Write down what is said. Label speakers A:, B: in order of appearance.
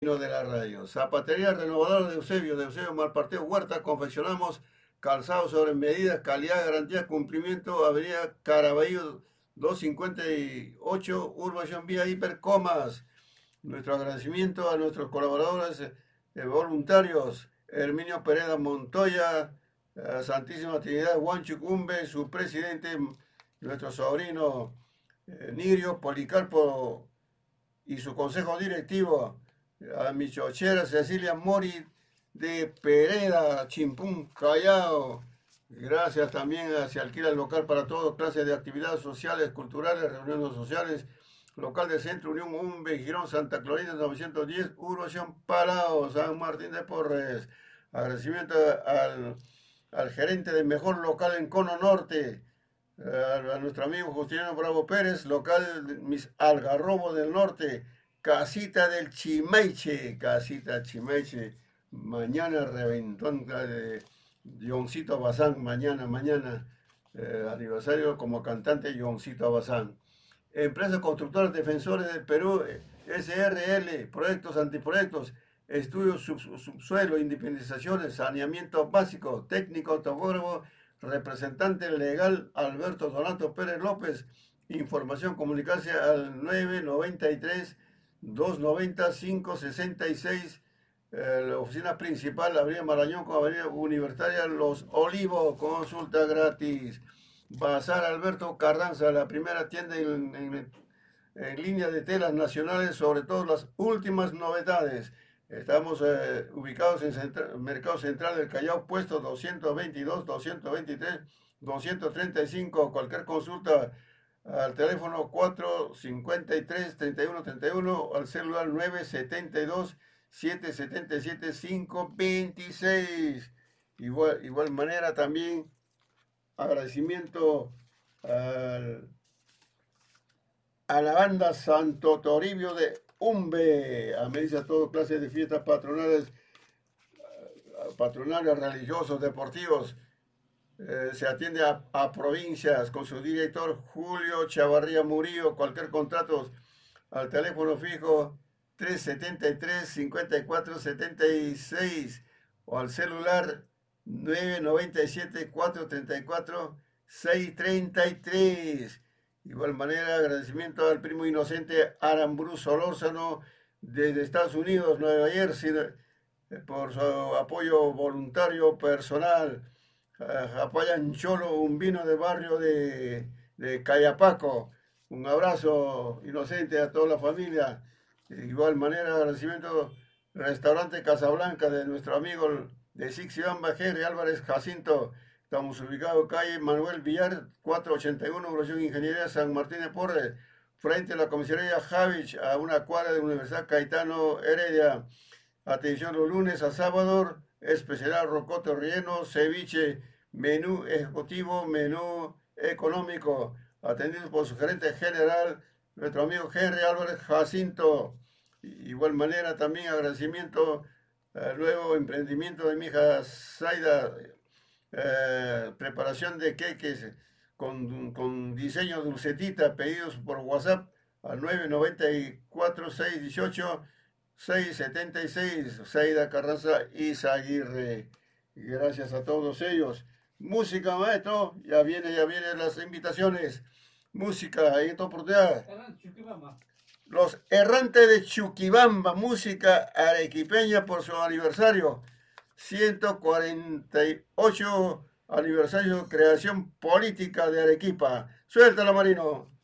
A: dueño de la radio. Zapatería Renovadora de Eusebio Malparteo Huerta, confeccionamos calzado sobre medidas, calidad, garantía, cumplimiento, Avenida Caraballo 258, Urbanización Vía Hipercomas. Nuestro agradecimiento a nuestros colaboradores voluntarios, Herminio Pereda Montoya, Santísima Trinidad Huanchucumbe, su presidente, nuestro sobrino Nirio Policarpo y su consejo directivo, a mi chochera Cecilia Mori de Pereda, Chimpún, Callao. Gracias también a Se Alquila el Local para todos, clases de actividades sociales, culturales, reuniones sociales. Local de Centro Unión Umbe, Girón, Santa Clorinda, 910, Urbanización Palau, San Martín de Porres. Agradecimiento al gerente del mejor local en Cono Norte, a nuestro amigo Justiniano Bravo Pérez, local de Mis Algarrobo del Norte, Casita del Chimaiche, Casita Chimaiche. Mañana reventón de Johncito Bazán, mañana, aniversario como cantante Johncito Bazán. Empresas Constructoras Defensores del Perú, SRL, proyectos, antiproyectos, estudios subsuelo, independizaciones, saneamiento básico, técnico, topógrafo, representante legal Alberto Donato Pérez López, información, comunicarse al 993 290 566, la oficina principal, Avenida Marañón con Avenida Universitaria Los Olivos, consulta gratis. Bazar Alberto Carranza, la primera tienda en línea de telas nacionales, sobre todo las últimas novedades. Estamos ubicados en Mercado Central del Callao, puesto 222, 223, 235. Cualquier consulta al teléfono 453-3131, al celular 972 777 526. Igual manera también agradecimiento a la banda Santo Toribio de Umbe, ameniza todo clases de fiestas patronales, religiosos, deportivos. Se atiende a provincias con su director Julio Chavarría Murillo. Cualquier contrato al teléfono fijo 373-5476 o al celular 997-434-633. Igual manera, agradecimiento al primo inocente Aramburu Solórzano desde Estados Unidos, Nueva Jersey, por su apoyo voluntario personal. Apoyan Cholo, un vino de barrio de Cayapaco. Un abrazo inocente a toda la familia. De igual manera, agradecimiento Restaurante Casablanca de nuestro amigo de Sixibamba, Jerry Álvarez Jacinto. Estamos ubicados calle Manuel Villar, 481, Evolución Ingeniería, San Martín de Porres, frente a la comisaría Javich, a una cuadra de Universidad Caetano Heredia. Atención los lunes a sábado, especial rocoto relleno, ceviche, menú ejecutivo, menú económico, atendido por su gerente general, nuestro amigo Henry Álvarez Jacinto. Igual manera también agradecimiento al nuevo emprendimiento de mi hija Zaida, preparación de queques con diseño dulcetita, pedidos por WhatsApp al 994-618-676, Zaida Carranza Izaguirre. Gracias a todos ellos. Música, maestro, ya vienen las invitaciones. Música, en esta oportunidad. Los Errantes de Chuquibamba, música arequipeña por su aniversario. 148 aniversario de creación política de Arequipa. Suéltalo, Marino.